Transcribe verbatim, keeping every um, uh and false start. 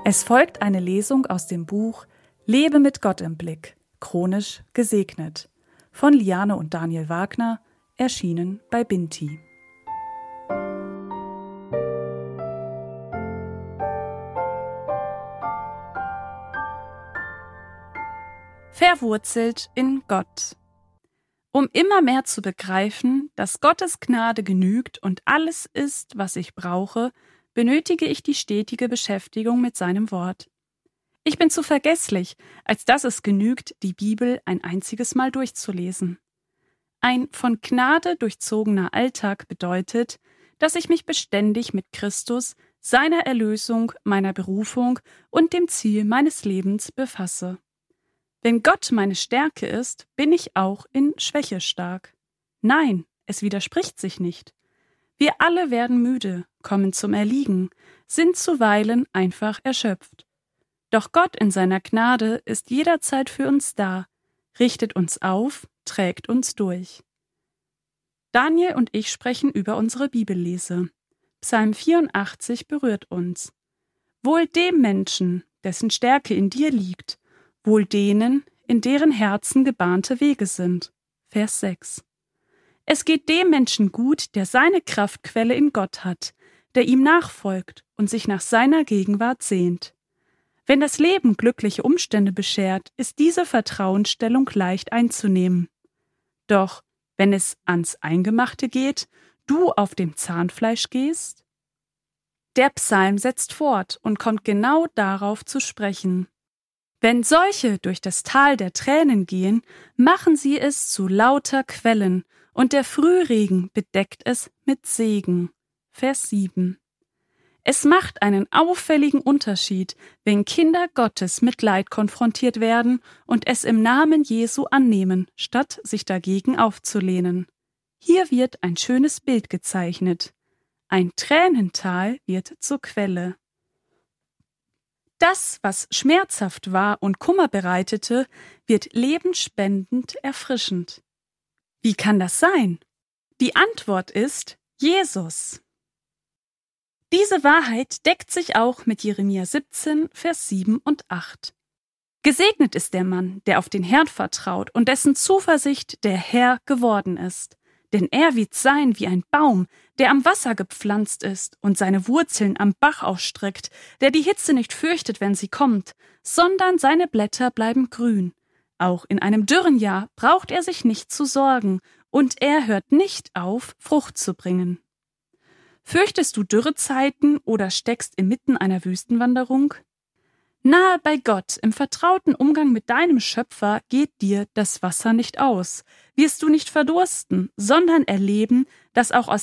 Es folgt eine Lesung aus dem Buch Lebe mit Gott im Blick, chronisch gesegnet, von Liane und Daniel Wagner, erschienen bei Binti. Verwurzelt in Gott. Um immer mehr zu begreifen, dass Gottes Gnade genügt und alles ist, was ich brauche, benötige ich die stetige Beschäftigung mit seinem Wort. Ich bin zu vergesslich, als dass es genügt, die Bibel ein einziges Mal durchzulesen. Ein von Gnade durchzogener Alltag bedeutet, dass ich mich beständig mit Christus, seiner Erlösung, meiner Berufung und dem Ziel meines Lebens befasse. Wenn Gott meine Stärke ist, bin ich auch in Schwäche stark. Nein, es widerspricht sich nicht. Wir alle werden müde, kommen zum Erliegen, sind zuweilen einfach erschöpft. Doch Gott in seiner Gnade ist jederzeit für uns da, richtet uns auf, trägt uns durch. Daniel und ich sprechen über unsere Bibellese. Psalm vierundachtzig berührt uns. Wohl dem Menschen, dessen Stärke in dir liegt, wohl denen, in deren Herzen gebahnte Wege sind. Vers sechs. Es geht dem Menschen gut, der seine Kraftquelle in Gott hat, der ihm nachfolgt und sich nach seiner Gegenwart sehnt. Wenn das Leben glückliche Umstände beschert, ist diese Vertrauensstellung leicht einzunehmen. Doch wenn es ans Eingemachte geht, du auf dem Zahnfleisch gehst? Der Psalm setzt fort und kommt genau darauf zu sprechen. Wenn solche durch das Tal der Tränen gehen, machen sie es zu lauter Quellen, und der Frühregen bedeckt es mit Segen. Vers sieben. Es macht einen auffälligen Unterschied, wenn Kinder Gottes mit Leid konfrontiert werden und es im Namen Jesu annehmen, statt sich dagegen aufzulehnen. Hier wird ein schönes Bild gezeichnet. Ein Tränental wird zur Quelle. Das, was schmerzhaft war und Kummer bereitete, wird lebensspendend erfrischend. Wie kann das sein? Die Antwort ist Jesus. Diese Wahrheit deckt sich auch mit Jeremia siebzehn, Vers sieben und acht. Gesegnet ist der Mann, der auf den Herrn vertraut und dessen Zuversicht der Herr geworden ist. Denn er wird sein wie ein Baum, der am Wasser gepflanzt ist und seine Wurzeln am Bach ausstreckt, der die Hitze nicht fürchtet, wenn sie kommt, sondern seine Blätter bleiben grün. Auch in einem dürren Jahr braucht er sich nicht zu sorgen, und er hört nicht auf, Frucht zu bringen. Fürchtest du Dürrezeiten oder steckst inmitten einer Wüstenwanderung? Nahe bei Gott, im vertrauten Umgang mit deinem Schöpfer, geht dir das Wasser nicht aus. Wirst du nicht verdursten, sondern erleben, dass auch aus